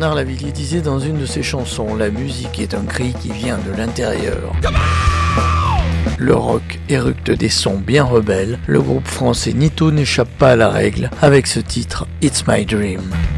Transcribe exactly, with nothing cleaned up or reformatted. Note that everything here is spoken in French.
Bernard Lavilliers disait dans une de ses chansons « La musique est un cri qui vient de l'intérieur ». Le rock éructe des sons bien rebelles. Le groupe français Nito n'échappe pas à la règle avec ce titre « It's My Dream ».